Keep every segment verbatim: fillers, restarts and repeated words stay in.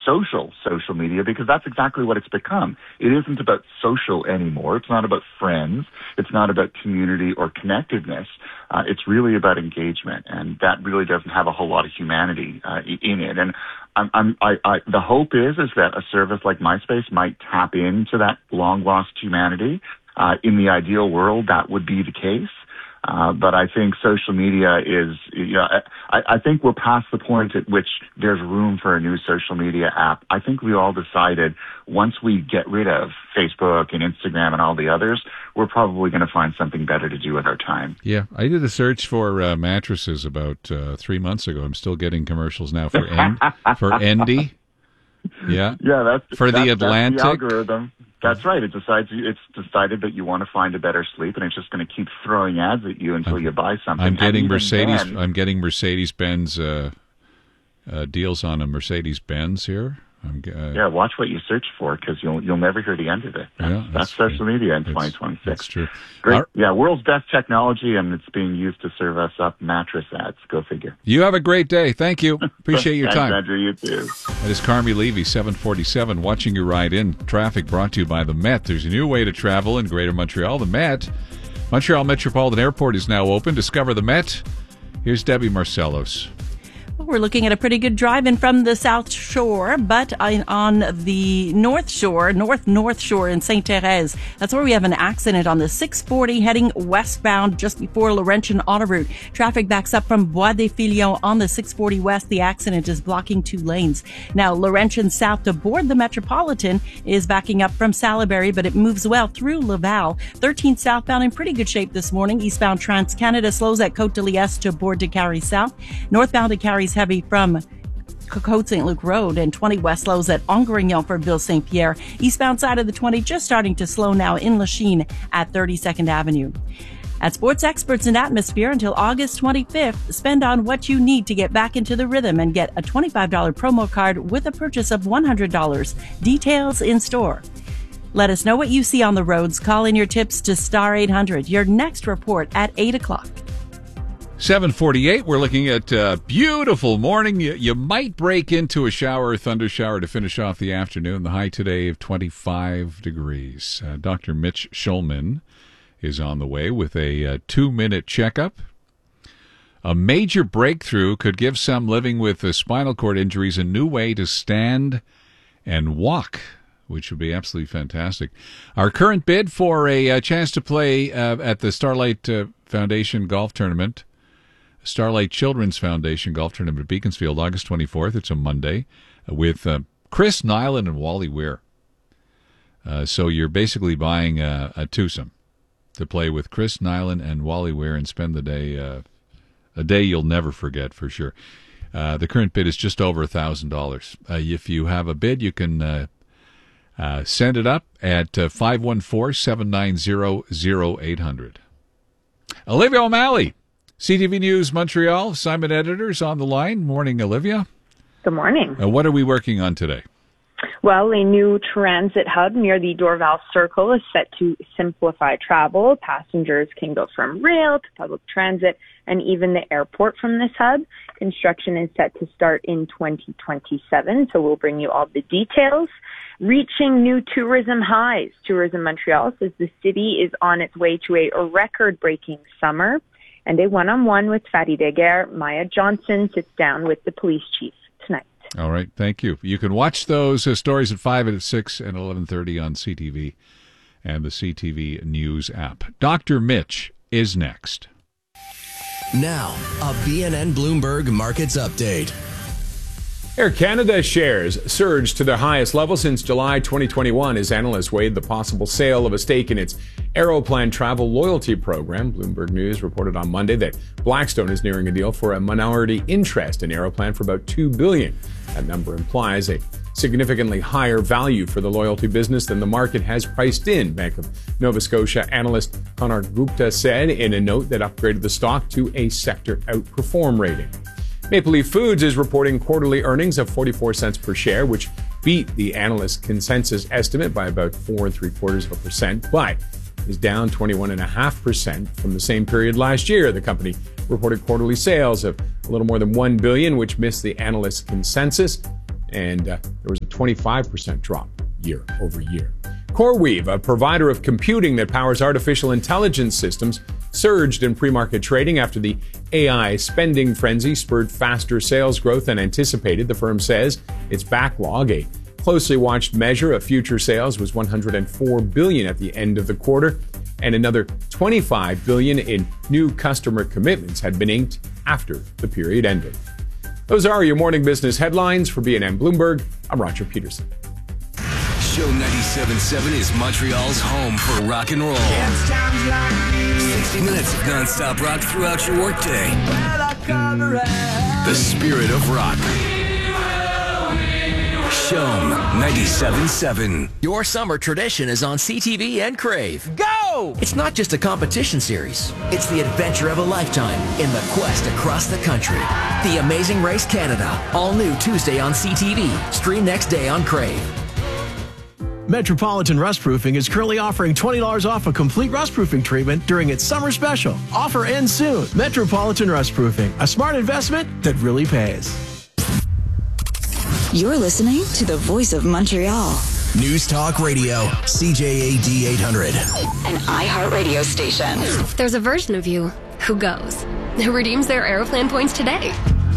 social social media, because that's exactly what it's become. It isn't about social anymore. It's not about friends. It's not about community or connectedness. Uh, it's really about engagement, and that really doesn't have a whole lot of humanity uh, in it. And I'm, I'm, I, I, the hope is is that a service like MySpace might tap into that long lost humanity. Uh, in the ideal world, that would be the case. Uh, but I think social media is, you know, I, I think we're past the point at which there's room for a new social media app. I think we all decided once we get rid of Facebook and Instagram and all the others, we're probably going to find something better to do with our time. Yeah, I did a search for uh, mattresses about uh, three months ago. I'm still getting commercials now for en- for Endy. Yeah, yeah, that's for that's, the Atlantic that's the algorithm. That's right. It decides it's decided that you want to find a better sleep, and it's just going to keep throwing ads at you until I'm, you buy something. I'm getting Mercedes. Then, I'm getting Mercedes Benz uh, uh, deals on a Mercedes Benz here. I'm, uh, yeah, watch what you search for, because you'll you'll never hear the end of it. That's, yeah, that's, that's social media in twenty twenty-six. That's true. Great. Our, yeah, world's best technology, and it's being used to serve us up mattress ads. Go figure. You have a great day. Thank you. Appreciate your Thanks, time. Andrew, you too. That is Carmi Levy, seven forty-seven, watching your ride in. Traffic brought to you by the Met. There's a new way to travel in Greater Montreal. The Met. Montreal Metropolitan Airport is now open. Discover the Met. Here's Debbie Marcellos. We're looking at a pretty good drive-in from the South Shore, but on the North Shore, North North Shore in Sainte Thérèse, that's where we have an accident on the six forty heading westbound just before Laurentian Autoroute. Traffic backs up from Bois des Filions on the six forty west. The accident is blocking two lanes. Now, Laurentian south to board the Metropolitan is backing up from Salaberry, but it moves well through Laval. thirteen southbound in pretty good shape this morning. Eastbound Trans-Canada slows at Côte de Liesse to board de Carrie South. Northbound to Carrie's heavy from Côte Saint Luc Road, and twenty west slows at Angrignon for Ville Saint Pierre. Eastbound side of the twenty just starting to slow now in Lachine at thirty-second Avenue. At Sports Experts and Atmosphere until August twenty-fifth, spend on what you need to get back into the rhythm and get a twenty-five dollars promo card with a purchase of one hundred dollars. Details in store. Let us know what you see on the roads. Call in your tips to Star eight hundred. Your next report at eight o'clock. seven forty-eight, we're looking at a beautiful morning. You, you might break into a shower or thunder shower to finish off the afternoon. The high today of twenty-five degrees. Uh, Doctor Mitch Schulman is on the way with a uh, two-minute checkup. A major breakthrough could give some living with uh, spinal cord injuries a new way to stand and walk, which would be absolutely fantastic. Our current bid for a, uh chance to play uh, at the Starlight uh, Foundation Golf Tournament, Starlight Children's Foundation Golf Tournament at Beaconsfield, August twenty-fourth. It's a Monday with uh, Chris Nilan and Wally Weir. Uh, so you're basically buying a, a twosome to play with Chris Nilan and Wally Weir and spend the day, uh, a day you'll never forget for sure. Uh, the current bid is just over one thousand dollars. Uh, if you have a bid, you can uh, uh, send it up at uh, five one four, seven nine zero, zero eight hundred. Olivia O'Malley, C T V News Montreal, Simon Editors on the line. Morning, Olivia. Good morning. Uh, what are we working on today? Well, a new transit hub near the Dorval Circle is set to simplify travel. Passengers can go from rail to public transit and even the airport from this hub. Construction is set to start in twenty twenty-seven, so we'll bring you all the details. Reaching new tourism highs. Tourism Montreal says the city is on its way to a record-breaking summer. And a one-on-one with Fatty Deguerre, Maya Johnson sits down with the police chief tonight. All right, thank you. You can watch those uh, stories at five and at six and eleven thirty on C T V and the C T V News app. Doctor Mitch is next. Now, a B N N Bloomberg Markets Update. Air Canada shares surged to their highest level since July twenty twenty-one as analysts weighed the possible sale of a stake in its Aeroplan travel loyalty program. Bloomberg News reported on Monday that Blackstone is nearing a deal for a minority interest in Aeroplan for about two billion dollars. That number implies a significantly higher value for the loyalty business than the market has priced in, Bank of Nova Scotia analyst Connor Gupta said in a note that upgraded the stock to a sector outperform rating. Maple Leaf Foods is reporting quarterly earnings of forty-four cents per share, which beat the analyst consensus estimate by about four and three quarters of a percent, but is down twenty-one and a half percent from the same period last year. The company reported quarterly sales of a little more than one billion dollars, which missed the analyst consensus. And uh, there was a twenty-five percent drop year over year. CoreWeave, a provider of computing that powers artificial intelligence systems, surged in pre-market trading after the A I spending frenzy spurred faster sales growth than anticipated. The firm says its backlog, a closely watched measure of future sales, was one hundred four billion dollars at the end of the quarter, and another twenty-five billion dollars in new customer commitments had been inked after the period ended. Those are your morning business headlines. For B N N Bloomberg, I'm Roger Peterson. Show ninety-seven point seven is Montreal's home for rock and roll. sixty minutes of non-stop rock throughout your workday. The spirit of rock. Show ninety-seven point seven. Your summer tradition is on C T V and Crave. Go! It's not just a competition series. It's the adventure of a lifetime in the quest across the country. The Amazing Race Canada. All new Tuesday on C T V. Stream next day on Crave. Metropolitan Rustproofing is currently offering twenty dollars off a complete rustproofing treatment during its summer special. Offer ends soon. Metropolitan Rustproofing, a smart investment that really pays. You're listening to the voice of Montreal. News Talk Radio, C J A D eight hundred. An iHeartRadio station. There's a version of you who goes, who redeems their Aeroplan points today.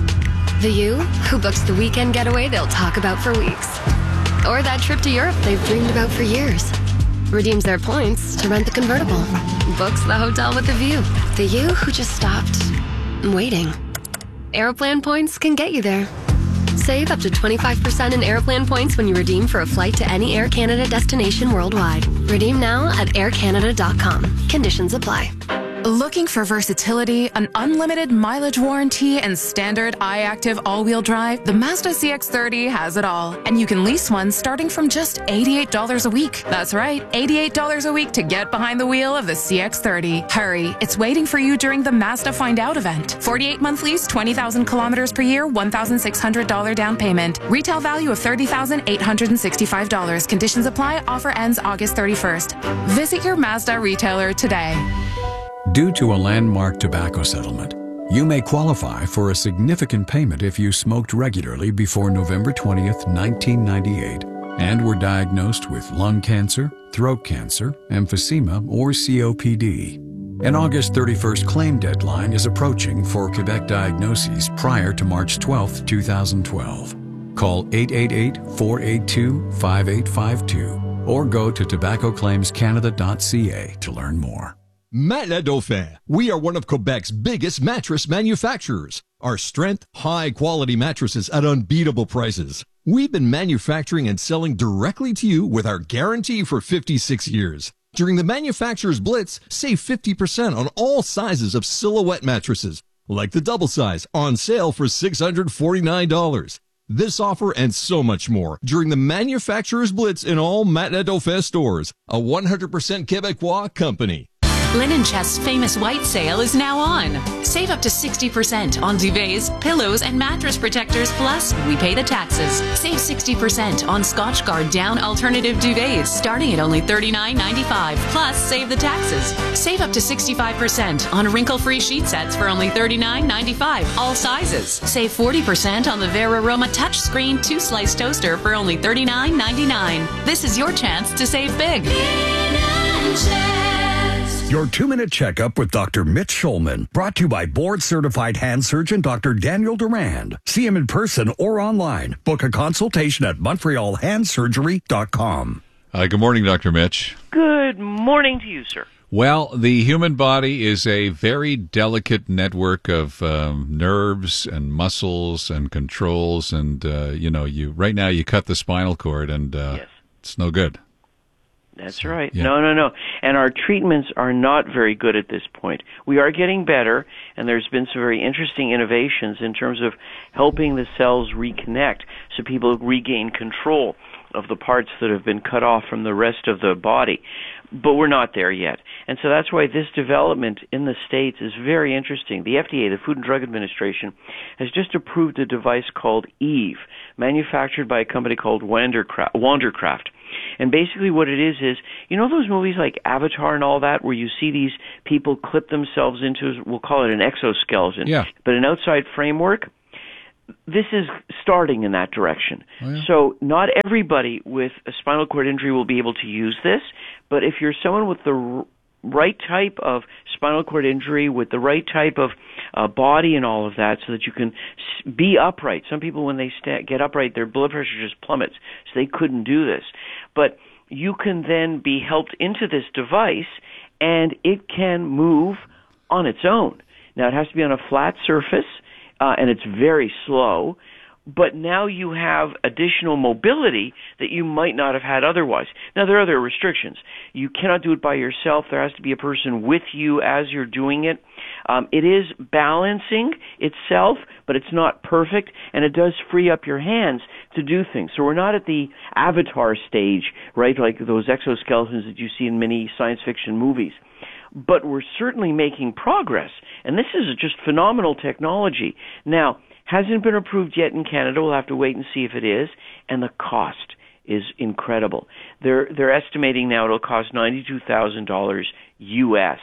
The you who books the weekend getaway they'll talk about for weeks. Or that trip to Europe they've dreamed about for years. Redeems their points to rent the convertible. Books the hotel with the view. The you who just stopped waiting. Aeroplan points can get you there. Save up to twenty-five percent in Aeroplan points when you redeem for a flight to any Air Canada destination worldwide. Redeem now at air canada dot com. Conditions apply. Looking for versatility, an unlimited mileage warranty, and standard iActive all-wheel drive? The Mazda C X thirty has it all, and you can lease one starting from just eighty-eight dollars a week. That's right, eighty-eight dollars a week to get behind the wheel of the C X thirty. Hurry, it's waiting for you during the Mazda Find Out event. forty-eight month lease, twenty thousand kilometers per year, one thousand six hundred dollars down payment. Retail value of thirty thousand eight hundred sixty-five dollars. Conditions apply. Offer ends August thirty-first. Visit your Mazda retailer today. Due to a landmark tobacco settlement, you may qualify for a significant payment if you smoked regularly before November twentieth, nineteen ninety-eight, and were diagnosed with lung cancer, throat cancer, emphysema, or C O P D. An August thirty-first claim deadline is approaching for Quebec diagnoses prior to March twelfth, twenty twelve. Call eight eight eight, four eight two, five eight five two or go to tobacco claims canada dot c a to learn more. Matelas Dauphin. We are one of Quebec's biggest mattress manufacturers. Our strength, high-quality mattresses at unbeatable prices. We've been manufacturing and selling directly to you with our guarantee for fifty-six years. During the Manufacturer's Blitz, save fifty percent on all sizes of Silhouette mattresses, like the double size, on sale for six hundred forty-nine dollars. This offer and so much more during the Manufacturer's Blitz in all Matelas Dauphin stores, a one hundred percent Quebecois company. Linen Chest's famous white sale is now on. Save up to sixty percent on duvets, pillows, and mattress protectors, plus we pay the taxes. Save sixty percent on Scotchgard down alternative duvets, starting at only thirty-nine ninety-five, plus save the taxes. Save up to sixty-five percent on wrinkle-free sheet sets for only thirty-nine ninety-five, all sizes. Save forty percent on the Veraroma touchscreen two-slice toaster for only thirty-nine ninety-nine. This is your chance to save big. Your two-minute checkup with Doctor Mitch Schulman, brought to you by board-certified hand surgeon Doctor Daniel Durand. See him in person or online. Book a consultation at montreal hand surgery dot com. Uh, good morning, Doctor Mitch. Good morning to you, sir. Well, the human body is a very delicate network of um, nerves and muscles and controls, and uh, you know, you right now you cut the spinal cord, and uh, yes. It's no good. That's right. Yeah. No, no, no. And our treatments are not very good at this point. We are getting better, and there's been some very interesting innovations in terms of helping the cells reconnect so people regain control of the parts that have been cut off from the rest of the body. But we're not there yet. And so that's why this development in the States is very interesting. The F D A, the Food and Drug Administration, has just approved a device called Eve, manufactured by a company called Wandercraft. Wandercraft. And basically what it is is, you know those movies like Avatar and all that, where you see these people clip themselves into, we'll call it an exoskeleton, yeah. but an outside framework? this is starting in that direction. Oh, yeah. So not everybody with a spinal cord injury will be able to use this, but if you're someone with the r- right type of spinal cord injury, with the right type of uh, body and all of that, so that you can s- be upright. Some people, when they sta- get upright, their blood pressure just plummets, so they couldn't do this. But you can then be helped into this device, and it can move on its own. Now, it has to be on a flat surface, uh, and it's very slow. But now you have additional mobility that you might not have had otherwise. Now, there are other restrictions. You cannot do it by yourself. There has to be a person with you as you're doing it. Um, it is balancing itself, but it's not perfect, and it does free up your hands to do things. So we're not at the Avatar stage, right, like those exoskeletons that you see in many science fiction movies. But we're certainly making progress, and this is just phenomenal technology. Now, hasn't been approved yet in Canada. We'll have to wait and see if it is. And the cost is incredible. They're they're estimating now it'll cost ninety-two thousand dollars U S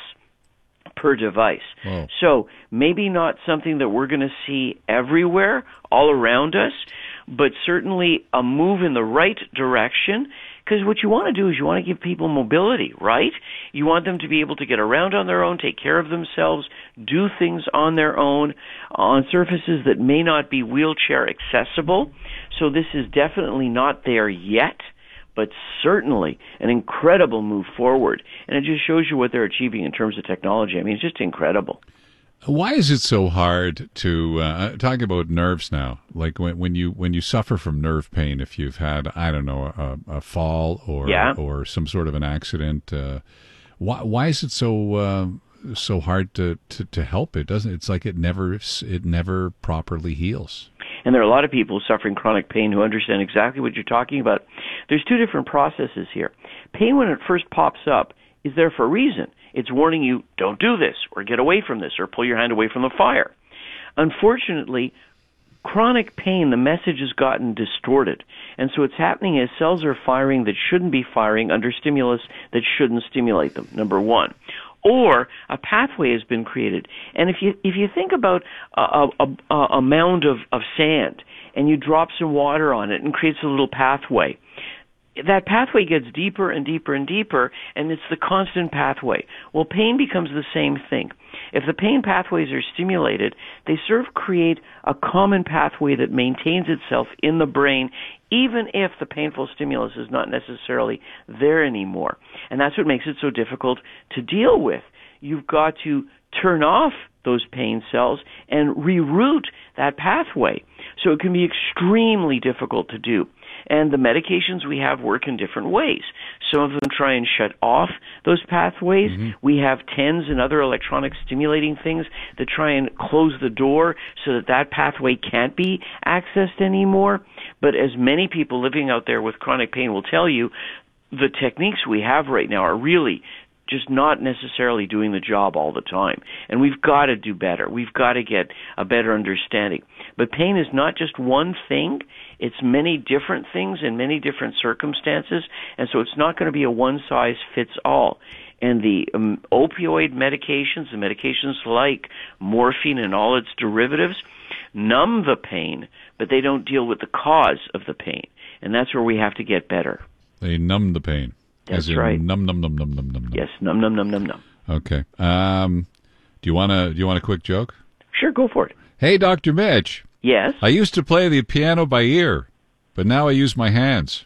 per device. Wow. So maybe not something that we're going to see everywhere, all around us, but certainly a move in the right direction. Because what you want to do is you want to give people mobility, right? You want them to be able to get around on their own, take care of themselves, do things on their own, on surfaces that may not be wheelchair accessible. So this is definitely not there yet, but certainly an incredible move forward. And it just shows you what they're achieving in terms of technology. I mean, it's just incredible. Why is it so hard to uh, talk about nerves now? Like when, when you when you suffer from nerve pain, if you've had I don't know a, a fall or Yeah. or some sort of an accident, uh, why why is it so uh, so hard to, to, to help it? Doesn't it's like it never it never properly heals? And there are a lot of people suffering chronic pain who understand exactly what you're talking about. There's two different processes here. Pain, when it first pops up, is there for a reason. It's warning you, don't do this, or get away from this, or pull your hand away from the fire. Unfortunately, chronic pain, the message has gotten distorted. And so what's happening is cells are firing that shouldn't be firing under stimulus that shouldn't stimulate them, number one. Or a pathway has been created. And if you if you think about a, a, a mound of, of sand, and you drop some water on it and creates a little pathway, that pathway gets deeper and deeper and deeper, and it's the constant pathway. Well, pain becomes the same thing. If the pain pathways are stimulated, they sort of create a common pathway that maintains itself in the brain, even if the painful stimulus is not necessarily there anymore. And that's what makes it so difficult to deal with. You've got to turn off those pain cells and reroute that pathway. So it can be extremely difficult to do. And the medications we have work in different ways. Some of them try and shut off those pathways. Mm-hmm. We have TENS and other electronic stimulating things that try and close the door so that that pathway can't be accessed anymore. But as many people living out there with chronic pain will tell you, the techniques we have right now are really just not necessarily doing the job all the time. And we've got to do better. We've got to get a better understanding. But pain is not just one thing. It's many different things in many different circumstances. And so it's not going to be a one-size-fits-all. And the um, opioid medications, the medications like morphine and all its derivatives, numb the pain, but they don't deal with the cause of the pain. And that's where we have to get better. They numb the pain. That's As in right. Num num num num num num. num. Yes, num num num num num. Okay. Um, do you want to? Do you want a quick joke? Sure, go for it. Hey, Doctor Mitch. Yes. I used to play the piano by ear, but now I use my hands.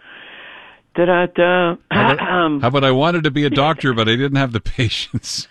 Da da da. How about, how about I wanted to be a doctor, but I didn't have the patience.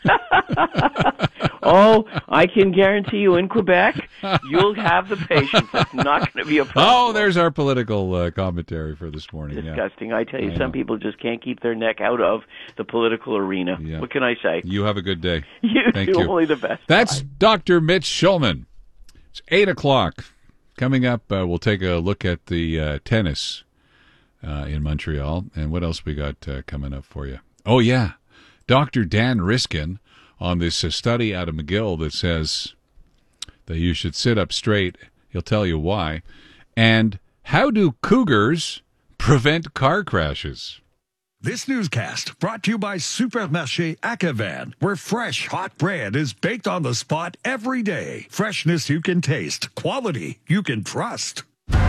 Oh, I can guarantee you in Quebec, you'll have the patience. That's not going to be a problem. Oh, there's our political uh, commentary for this morning. Disgusting. Yeah. I tell you, I some know. people just can't keep their neck out of the political arena. Yeah. What can I say? You have a good day. You Thank do you. only the best. That's Bye. Doctor Mitch Schulman. It's eight o'clock. Coming up, uh, we'll take a look at the uh, tennis uh, in Montreal. And what else we got uh, coming up for you? Oh, yeah. Doctor Dan Riskin on this uh, study out of McGill that says that you should sit up straight. He'll tell you why. And how do cougars prevent car crashes? This newscast brought to you by Supermarché Acavan, where fresh, hot bread is baked on the spot every day. Freshness you can taste, quality you can trust.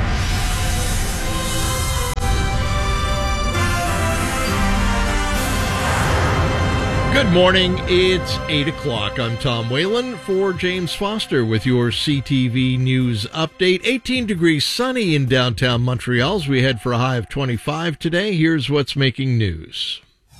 Good morning. It's eight o'clock. I'm Tom Whalen for James Foster with your C T V News update. eighteen degrees sunny in downtown Montreal as we head for a high of twenty-five today. Here's what's making news.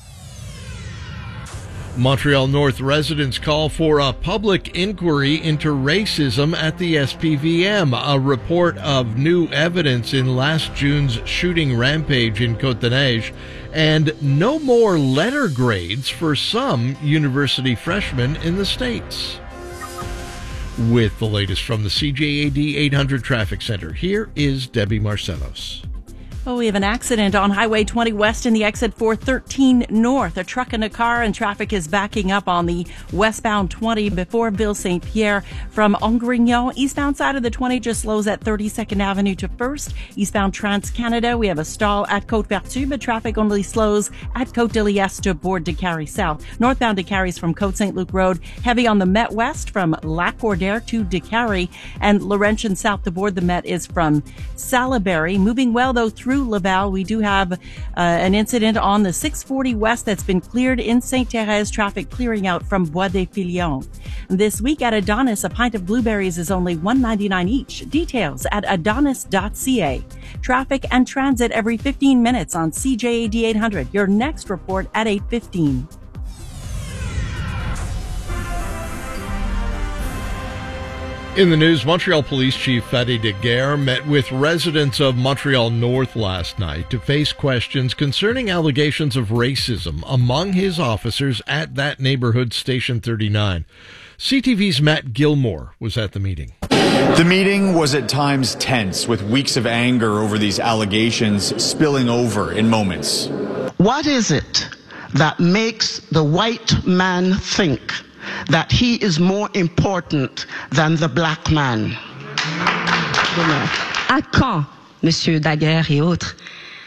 Montreal North residents call for a public inquiry into racism at the S P V M. A report of new evidence in last June's shooting rampage in Côte-des-Neiges, and no more letter grades for some university freshmen in the States. With the latest from the C J A D eight hundred Traffic Center, here is Debbie Marcelos. Well, we have an accident on Highway twenty West in the exit four thirteen North. A truck and a car, and traffic is backing up on the westbound twenty before Ville Saint-Pierre from Angrignon. Eastbound side of the twenty just slows at thirty-second Avenue to First. Eastbound Trans-Canada, we have a stall at Côte-Vertu, but traffic only slows at Côte-de-Liesse to board Décarie South. Northbound Décarie from Côte-Saint Luc Road, heavy on the Met West from Lac-Cordaire to Décarie, and Laurentian South to board the Met is from Salaberry. Moving well, though, through Laval. We do have uh, an incident on the six forty West that's been cleared in Sainte-Thérèse. Traffic clearing out from Bois des Filions. This week at Adonis, a pint of blueberries is only one ninety-nine each. Details at adonis dot c a. Traffic and transit every fifteen minutes on C J A D eight hundred. Your next report at eight fifteen. In the news, Montreal Police Chief Fady Daguerre met with residents of Montreal North last night to face questions concerning allegations of racism among his officers at that neighborhood, Station thirty-nine. C T V's Matt Gilmore was at the meeting. The meeting was at times tense, with weeks of anger over these allegations spilling over in moments. What is it that makes the white man think that he is more important than the black man? À quand, Monsieur Daguerre et autres,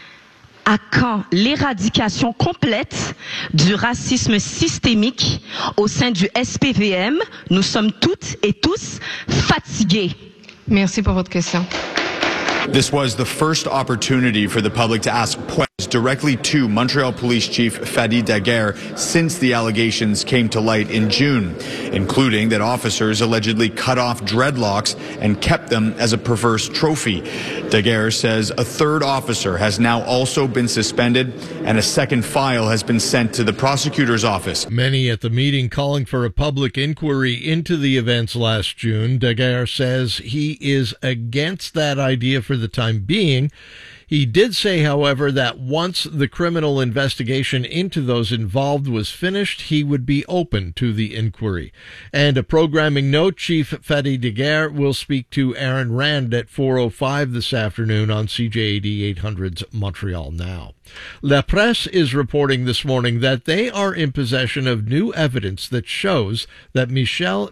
à quand l'éradication complète du racisme systémique au sein du S P V M? Nous sommes toutes et tous fatigués. Merci pour votre question. This was the first opportunity for the public to ask questions directly to Montreal Police Chief Fady Daguerre since the allegations came to light in June, including that officers allegedly cut off dreadlocks and kept them as a perverse trophy. Daguerre says a third officer has now also been suspended and a second file has been sent to the prosecutor's office. Many at the meeting calling for a public inquiry into the events last June. Daguerre says he is against that idea for the time being. He did say, however, that once the criminal investigation into those involved was finished, he would be open to the inquiry. And a programming note, Chief Fady Daguerre will speak to Aaron Rand at four oh five this afternoon on C J A D eight hundred's Montreal Now. La Presse is reporting this morning that they are in possession of new evidence that shows that Michel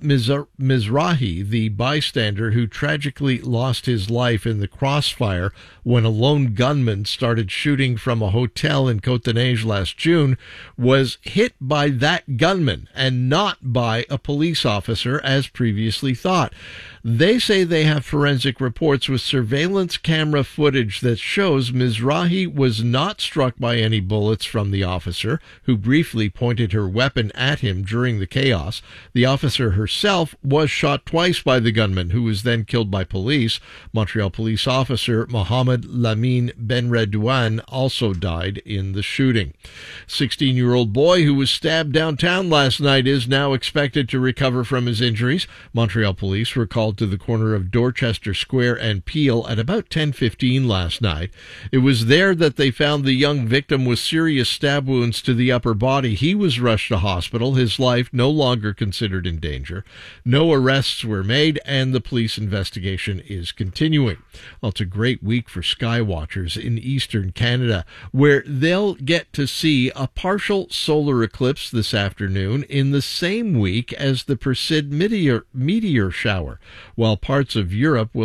Mizrahi, the bystander who tragically lost his life in the crossfire when a lone gunman started shooting from a hotel in Côte-des-Neiges last June, was hit by that gunman and not by a police officer as previously thought. They say they have forensic reports with surveillance camera footage that shows Mizrahi was not struck by any bullets from the officer, who briefly pointed her weapon at him during the chaos. The officer herself was shot twice by the gunman, who was then killed by police. Montreal police officer Mohamed Lamine Benredouane also died in the shooting. sixteen-year-old boy who was stabbed downtown last night is now expected to recover from his injuries. Montreal police were called to the corner of Dorchester Square and Peel at about ten fifteen last night. It was there that they found the young victim with serious stab wounds to the upper body. He was rushed to hospital, his life no longer considered in danger. No arrests were made, and the police investigation is continuing. Well, it's a great week for skywatchers in eastern Canada, where they'll get to see a partial solar eclipse this afternoon in the same week as the Perseid meteor, meteor shower, while parts of Europe will experience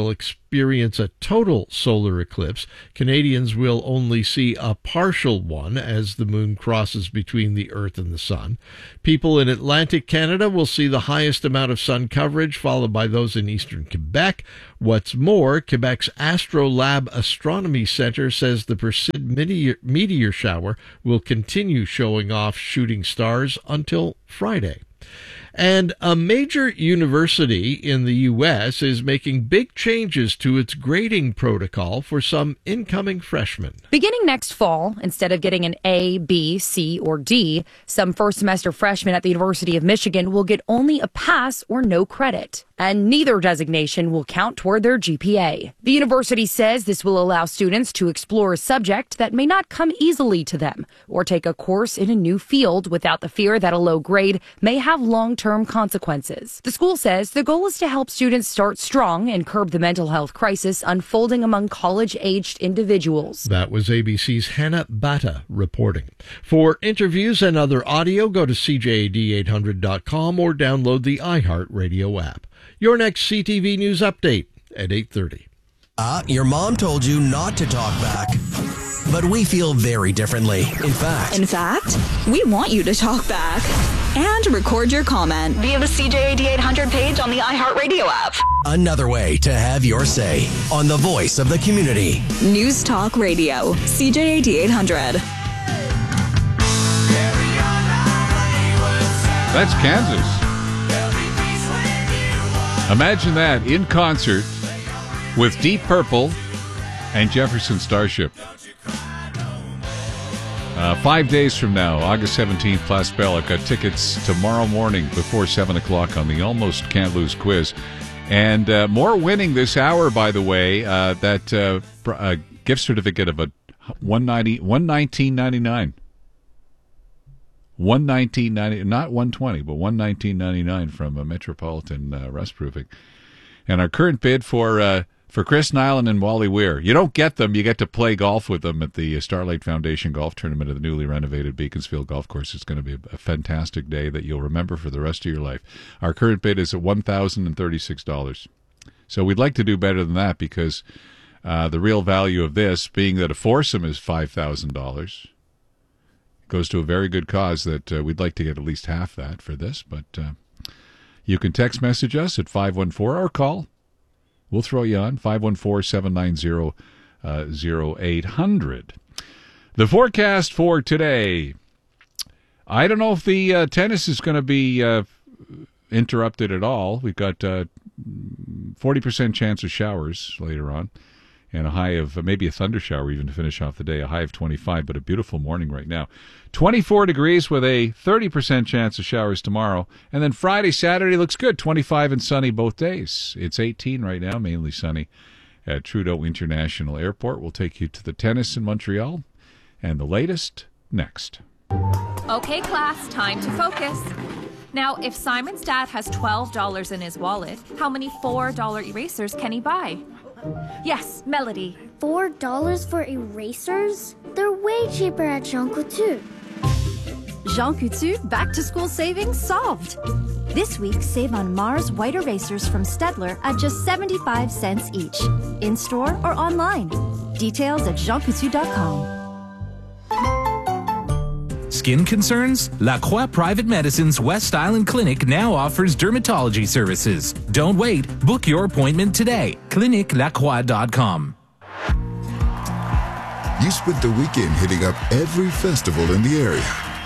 experience a total solar eclipse. Canadians will only see a partial one as the moon crosses between the Earth and the Sun. People in Atlantic Canada will see the highest amount of sun coverage, followed by those in eastern Quebec. What's more, Quebec's Astrolab Astronomy Center says the Perseid meteor, meteor shower will continue showing off shooting stars until Friday. And a major university in the U S is making big changes to its grading protocol for some incoming freshmen. Beginning next fall, instead of getting an A, B, C, or D, some first-semester freshmen at the University of Michigan will get only a pass or no credit, and neither designation will count toward their G P A. The university says this will allow students to explore a subject that may not come easily to them, or take a course in a new field without the fear that a low grade may have long-term consequences. The school says the goal is to help students start strong and curb the mental health crisis unfolding among college-aged individuals. That was A B C's Hannah Bata reporting. For interviews and other audio, go to C J A D eight hundred dot com or download the iHeartRadio app. Your next C T V News update at eight thirty. Uh, your mom told you not to talk back. But we feel very differently. In fact. In fact, we want you to talk back and record your comment via the C J A D eight hundred page on the iHeartRadio app. Another way to have your say on the voice of the community. News Talk Radio, C J A D eight hundred. That's Kansas. Imagine that in concert with Deep Purple and Jefferson Starship. Uh, five days from now, August seventeenth, Place Bell. I've got tickets tomorrow morning before seven o'clock on the Almost Can't Lose quiz. And uh, more winning this hour, by the way, uh, that uh, uh, gift certificate of a one nineteen ninety-nine. one nineteen ninety, not one twenty, but one nineteen ninety-nine from uh, Metropolitan uh, Rust Proofing. And our current bid for uh, for Chris Nyland and Wally Weir. You don't get them. You get to play golf with them at the Starlight Foundation Golf Tournament at the newly renovated Beaconsfield Golf Course. It's going to be a, a fantastic day that you'll remember for the rest of your life. Our current bid is at one thousand thirty-six dollars. So we'd like to do better than that because uh, the real value of this, being that a foursome is five thousand dollars, goes to a very good cause that uh, we'd like to get at least half that for this. But uh, you can text message us at five one four or call. We'll throw you on, five one four, seven nine zero, zero eight hundred. The forecast for today. I don't know if the uh, tennis is going to be uh, interrupted at all. We've got uh, forty percent chance of showers later on, and a high of uh, maybe a thunder shower even to finish off the day, a high of twenty-five, but a beautiful morning right now. twenty-four degrees with a thirty percent chance of showers tomorrow. And then Friday, Saturday looks good, twenty-five and sunny both days. It's eighteen right now, mainly sunny at Trudeau International Airport. We'll take you to the tennis in Montreal. And the latest, next. Okay, class, time to focus. Now, if Simon's dad has twelve dollars in his wallet, how many four dollar erasers can he buy? Yes, Melody. Four dollars for erasers? They're way cheaper at Jean Coutu. Jean Coutu back to school savings solved. This week, save on Mars white erasers from Stedler at just seventy-five cents each. In store or online. Details at jean coutu dot com. Skin concerns? La Croix Private Medicine's West Island Clinic now offers dermatology services. Don't wait. Book your appointment today. clinic la croix dot com. You spent the weekend hitting up every festival in the area.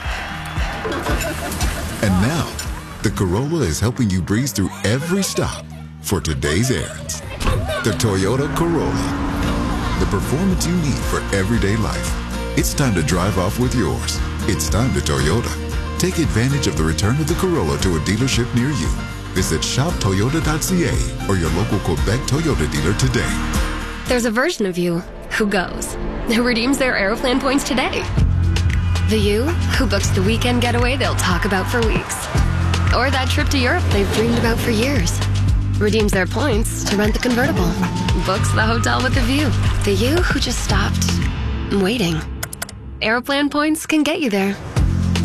And now, the Corolla is helping you breeze through every stop for today's errands. The Toyota Corolla. The performance you need for everyday life. It's time to drive off with yours. It's time to Toyota. Take advantage of the return of the Corolla to a dealership near you. Visit shop toyota dot c a or your local Quebec Toyota dealer today. There's a version of you who goes, who redeems their Aeroplan points today. The you who books the weekend getaway they'll talk about for weeks. Or that trip to Europe they've dreamed about for years. Redeems their points to rent the convertible. Books the hotel with the view. The you who just stopped waiting. Aeroplan points can get you there.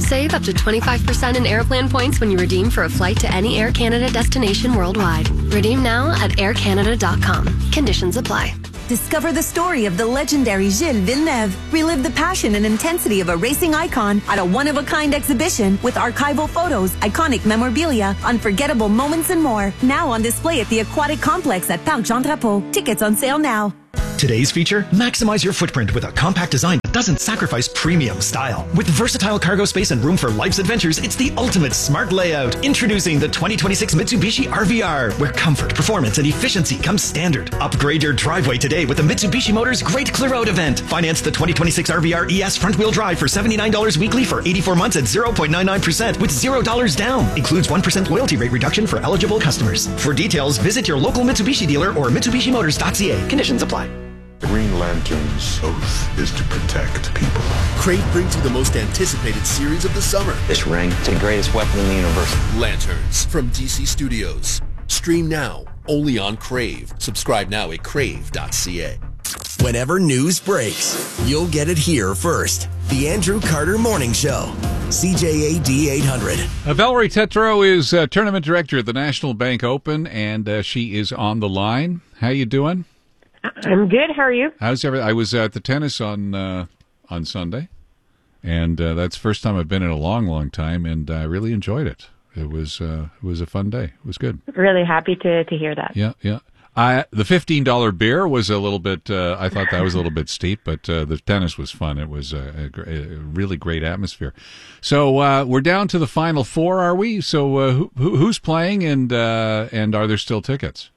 Save up to twenty-five percent in Aeroplan points when you redeem for a flight to any Air Canada destination worldwide. Redeem now at air canada dot com. Conditions apply. Discover the story of the legendary Gilles Villeneuve. Relive the passion and intensity of a racing icon at a one-of-a-kind exhibition with archival photos, iconic memorabilia, unforgettable moments, and more. Now on display at the Aquatic Complex at Parc Jean Drapeau. Tickets on sale now. Today's feature, maximize your footprint with a compact design that doesn't sacrifice premium style. With versatile cargo space and room for life's adventures, it's the ultimate smart layout. Introducing the twenty twenty-six Mitsubishi R V R, where comfort, performance, and efficiency come standard. Upgrade your driveway today with the Mitsubishi Motors Great Clear Out event. Finance the twenty twenty-six R V R E S front-wheel drive for seventy-nine dollars weekly for eighty-four months at zero point nine nine percent with zero dollars down. Includes one percent loyalty rate reduction for eligible customers. For details, visit your local Mitsubishi dealer or mitsubishi motors dot c a. Conditions apply. Green Lantern's oath is to protect people. Crave brings you the most anticipated series of the summer. This ring, it's the greatest weapon in the universe. Lanterns from D C Studios. Stream now, only on Crave. Subscribe now at crave dot c a. Whenever news breaks, you'll get it here first. The Andrew Carter Morning Show. C J A D eight hundred. Uh, Valerie Tetreault is uh, tournament director at the National Bank Open, and uh, she is on the line. How you doing? I'm good. How are you? How's everything? I was at the tennis on uh, on Sunday, and uh, that's the first time I've been in a long, long time, and I really enjoyed it. It was uh, it was a fun day. It was good. Really happy to, to hear that. Yeah, yeah. I the fifteen dollar beer was a little bit. Uh, I thought that was a little bit steep, but uh, the tennis was fun. It was a, a, a really great atmosphere. So uh, we're down to the final four, are we? So uh, who, who's playing, and uh, and are there still tickets?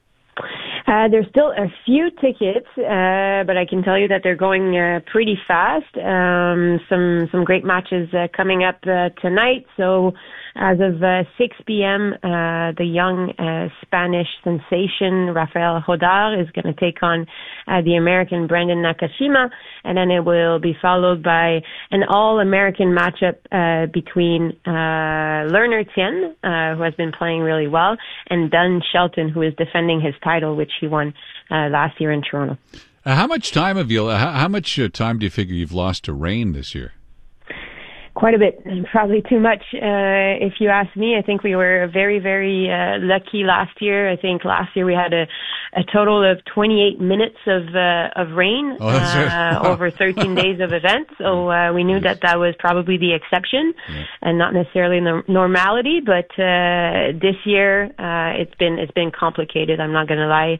Uh, there's still a few tickets, uh, but I can tell you that they're going uh, pretty fast. Um, some some great matches uh, coming up uh, tonight. So as of uh, six p.m., uh, the young uh, Spanish sensation Rafael Rodar is going to take on uh, the American Brandon Nakashima, and then it will be followed by an all-American matchup uh, between uh, Lerner Tien, uh, who has been playing really well, and Dunn Shelton, who is defending his title, which he won uh, last year in Toronto. Uh, how much time have you? How, how much uh, time do you figure you've lost to rain this year? Quite a bit, probably too much. Uh, if you ask me, I think we were very, very uh, lucky last year. I think last year we had a, a total of twenty-eight minutes of uh, of rain oh, that's uh, right. over thirteen days of events. So uh, we knew that that was probably the exception yeah. and not necessarily the normality. But uh, this year uh, it's been it's been complicated. I'm not going to lie.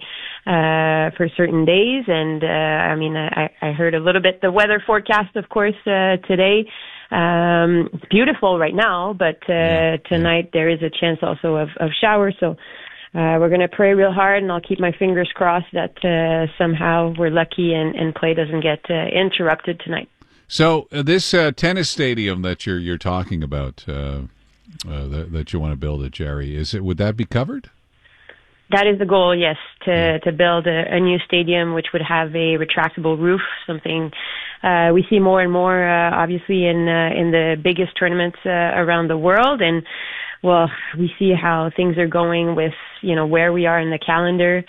Uh, for certain days, and uh, I mean, I, I heard a little bit the weather forecast, of course, uh, today. Um, it's beautiful right now, but uh, yeah, tonight yeah. there is a chance also of, of showers. So uh, we're going to pray real hard, and I'll keep my fingers crossed that uh, somehow we're lucky and, and play doesn't get uh, interrupted tonight. So uh, this uh, tennis stadium that you're you're talking about, uh, uh, that, that you want to build at Jerry, is it would that be covered? That is the goal, yes, to, to build a, a new stadium which would have a retractable roof, something uh, we see more and more, uh, obviously, in uh, in the biggest tournaments uh, around the world. And, well, we see how things are going with, you know, where we are in the calendar.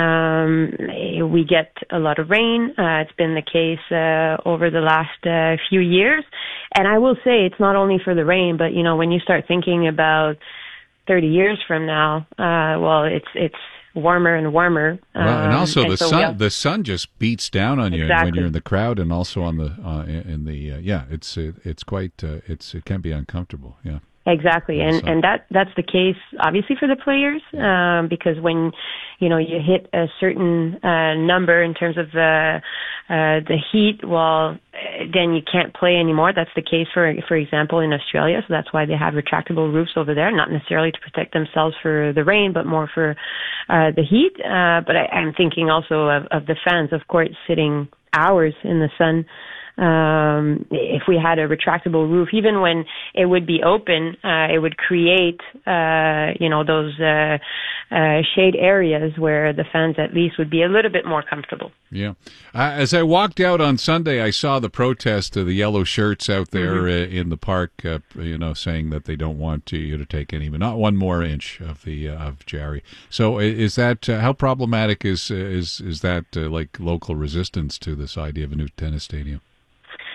Um, we get a lot of rain. Uh, it's been the case uh, over the last uh, few years. And I will say it's not only for the rain, but, you know, when you start thinking about thirty years from now, uh, well, it's it's warmer and warmer. Um, well, and also and the so sun we'll, the sun just beats down on you exactly. when you're in the crowd, and also on the uh, in the uh, yeah, it's it, it's quite uh, it's it can be uncomfortable. Yeah. Exactly, and so. and that that's the case obviously for the players, um, because when you know you hit a certain uh, number in terms of the uh, the heat, well, then you can't play anymore. That's the case for for example in Australia, so that's why they have retractable roofs over there, not necessarily to protect themselves for the rain, but more for uh, the heat. Uh, but I, I'm thinking also of, of the fans, of course, sitting hours in the sun. Um, if we had a retractable roof, even when it would be open, uh, it would create, uh, you know, those, uh, uh, shade areas where the fans at least would be a little bit more comfortable. Yeah. Uh, as I walked out on Sunday, I saw the protest of the yellow shirts out there mm-hmm. uh, in the park, uh, you know, saying that they don't want to, you to take any, but not one more inch of the, uh, of Jerry. So is that, uh, how problematic is, is, is that, uh, like local resistance to this idea of a new tennis stadium?